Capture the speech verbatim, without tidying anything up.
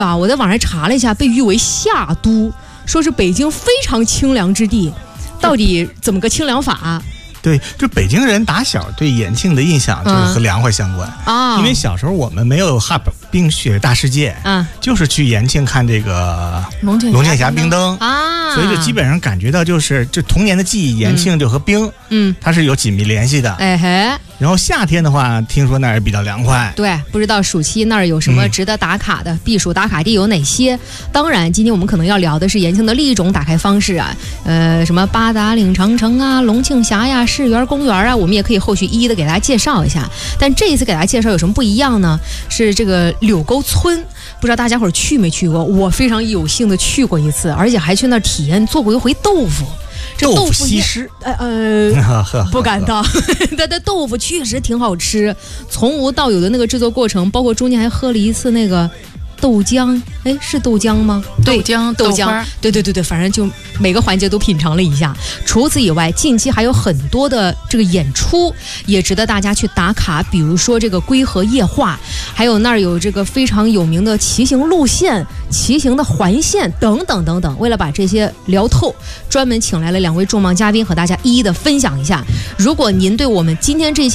啊，我在网上查了一下，被誉为夏都，说是北京非常清凉之地。到底怎么个清凉法？ 对，就北京人打小对延庆的印象就是和凉快相关啊、嗯，因为小时候我们没有哈冰雪大世界啊、嗯，就是去延庆看这个龙庆峡冰灯啊，所以就基本上感觉到就是这童年的记忆，延庆就和冰，嗯，它是有紧密联系的。哎嘿。然后夏天的话，听说那儿比较凉快。 对，不知道暑期那儿有什么值得打卡的、嗯、避暑打卡地有哪些？当然，今天我们可能要聊的是延庆的另一种打开方式啊，呃，什么八达岭长城啊、龙庆峡呀、世园公园啊，我们也可以后续一一的给大家介绍一下。但这一次给大家介绍有什么不一样呢？是这个柳沟村，不知道大家伙儿去没去过？我非常有幸的去过一次，而且还去那儿体验做过一回豆腐。这豆腐西施， 呃呃，不敢当，它的豆腐确实挺好吃，从无到有的那个制作过程，包括中间还喝了一次那个豆浆，哎，是豆浆吗？ 豆浆， 豆浆，对对对对，反正就每个环节都品尝了一下。除此以外，近期还有很多的这个演出也值得大家去打卡，比如说这个龟河夜话，还有那儿有这个非常有名的骑行路线、骑行的环线等等等等。为了把这些聊透，专门请来了两位重磅嘉宾和大家一一的分享一下。如果您对我们今天这些